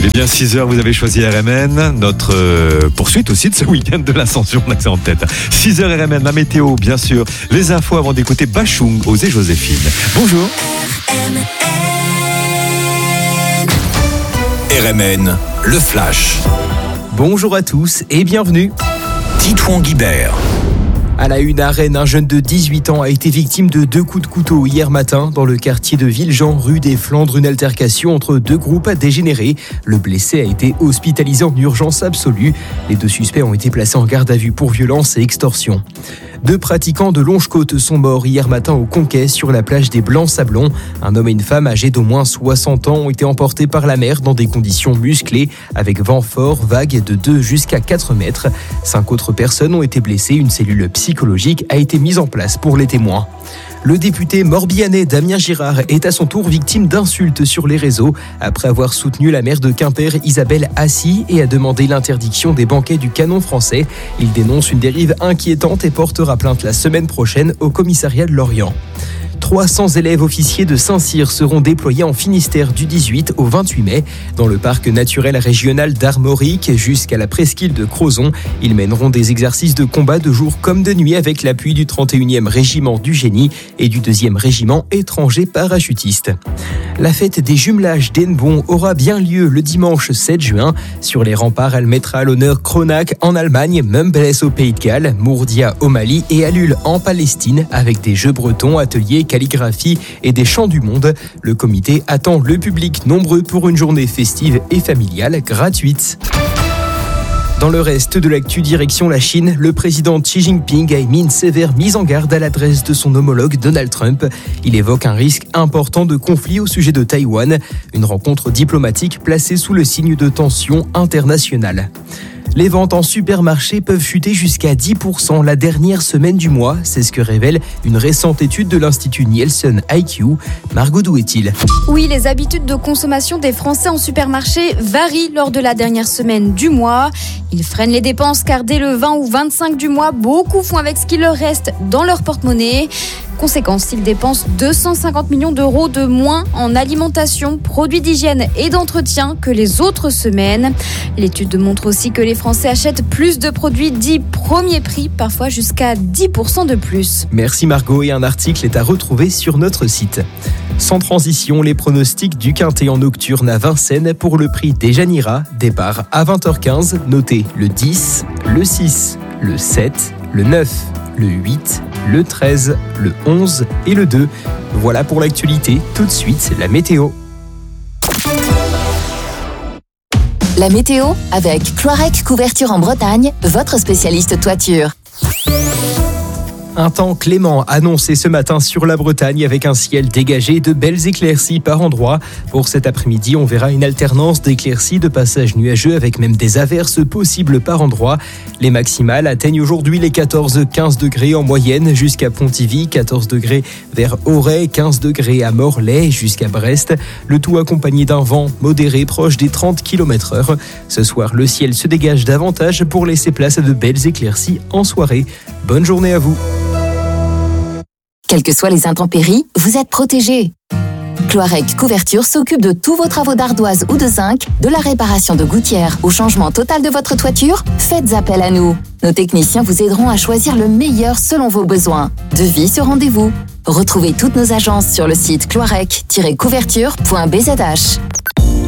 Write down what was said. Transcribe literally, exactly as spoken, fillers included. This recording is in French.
Eh bien, six heures, vous avez choisi R M N. Notre euh, poursuite aussi de ce week-end de l'Ascension, on a que ça en tête. six heures R M N, la météo, bien sûr. Les infos avant d'écouter Bachung, Osez Joséphine. Bonjour. R M N, le flash. Bonjour à tous et bienvenue. Titouan Guibert. À la une à Rennes, un jeune de dix-huit ans a été victime de deux coups de couteau hier matin dans le quartier de Villejean, rue des Flandres. Une altercation entre deux groupes dégénérés. Le blessé a été hospitalisé en urgence absolue. Les deux suspects ont été placés en garde à vue pour violence et extorsion. Deux pratiquants de Longe-Côte sont morts hier matin au Conquet sur la plage des Blancs-Sablons. Un homme et une femme âgés d'au moins soixante ans ont été emportés par la mer dans des conditions musclées avec vent fort, vagues de deux jusqu'à quatre mètres. Cinq autres personnes ont été blessées. Une cellule psychologique a été mise en place pour les témoins. Le député morbihanais Damien Girard est à son tour victime d'insultes sur les réseaux après avoir soutenu la maire de Quimper Isabelle Assy et a demandé l'interdiction des banquets du Canon français. Il dénonce une dérive inquiétante et portera plainte la semaine prochaine au commissariat de Lorient. trois cents élèves officiers de Saint-Cyr seront déployés en Finistère du dix-huit au vingt-huit mai dans le parc naturel régional d'Armorique jusqu'à la presqu'île de Crozon. Ils mèneront des exercices de combat de jour comme de nuit avec l'appui du trente et unième régiment du génie et du deuxième régiment étranger parachutiste. La fête des jumelages d'Hennebont aura bien lieu le dimanche sept juin. Sur les remparts, elle mettra à l'honneur Kronach en Allemagne, Mumbles au Pays de Galles, Mourdia au Mali et Alul en Palestine avec des jeux bretons, ateliers, calligraphie et des chants du monde. Le comité attend le public nombreux pour une journée festive et familiale gratuite. Dans le reste de l'actu direction la Chine, le président Xi Jinping a émis une sévère mise en garde à l'adresse de son homologue Donald Trump. Il évoque un risque important de conflit au sujet de Taïwan, une rencontre diplomatique placée sous le signe de tensions internationales. Les ventes en supermarché peuvent chuter jusqu'à dix pour cent la dernière semaine du mois. C'est ce que révèle une récente étude de l'Institut Nielsen I Q. Margot, d'où est-il ? Oui, les habitudes de consommation des Français en supermarché varient lors de la dernière semaine du mois. Ils freinent les dépenses car dès le vingt ou vingt-cinq du mois, beaucoup font avec ce qu'il leur reste dans leur porte-monnaie. Conséquence, ils dépensent deux cent cinquante millions d'euros de moins en alimentation, produits d'hygiène et d'entretien que les autres semaines. L'étude montre aussi que les Français achètent plus de produits dits premier prix, parfois jusqu'à dix pour cent de plus. Merci Margot, et un article est à retrouver sur notre site. Sans transition, les pronostics du Quintet en nocturne à Vincennes pour le prix des Janira. Départ à vingt heures quinze, notez le dix, le six, le sept, le neuf, le huit, le treize, le onze et le deux. Voilà pour l'actualité. Tout de suite, la météo. La météo avec Cloirec Couverture en Bretagne, votre spécialiste toiture. Un temps clément annoncé ce matin sur la Bretagne avec un ciel dégagé et de belles éclaircies par endroits. Pour cet après-midi, on verra une alternance d'éclaircies, de passages nuageux avec même des averses possibles par endroits. Les maximales atteignent aujourd'hui les quatorze à quinze degrés en moyenne jusqu'à Pontivy, quatorze degrés vers Auray, quinze degrés à Morlaix jusqu'à Brest. Le tout accompagné d'un vent modéré proche des trente kilomètres heure. Ce soir, le ciel se dégage davantage pour laisser place à de belles éclaircies en soirée. Bonne journée à vous. Quelles que soient les intempéries, vous êtes protégés. Cloirec Couverture s'occupe de tous vos travaux d'ardoise ou de zinc, de la réparation de gouttières au changement total de votre toiture. Faites appel à nous. Nos techniciens vous aideront à choisir le meilleur selon vos besoins. Devis sur rendez-vous. Retrouvez toutes nos agences sur le site cloirec tiret couverture point b z h.